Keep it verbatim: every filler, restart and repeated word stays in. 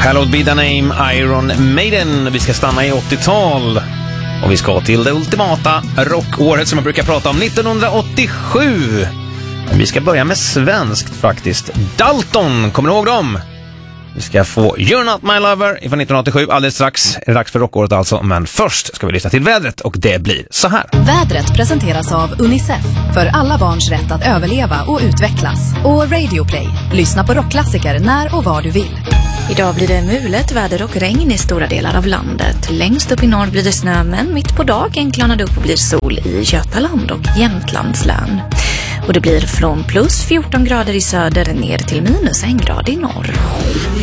Hallowed be the name, Iron Maiden. Vi ska stanna i åttiotal och vi ska till det ultimata rockåret som man brukar prata om, nittonhundraåttiosju. Men vi ska börja med svenskt faktiskt. Dalton, kommer du ihåg dem? Vi ska få You're Not My Lover från nittonhundraåttiosju alldeles strax. Är det dags för rockåret alltså, men först ska vi lyssna till vädret och det blir så här. Vädret presenteras av UNICEF för alla barns rätt att överleva och utvecklas. Och Radio Play. Lyssna på rockklassiker när och var du vill. Idag blir det mulet, väder och regn i stora delar av landet. Längst upp i norr blir det snö, men mitt på dagen klarnar det upp och blir sol i Götaland och Jämtlands län. Och det blir från plus fjorton grader i söder ner till minus en grad i norr.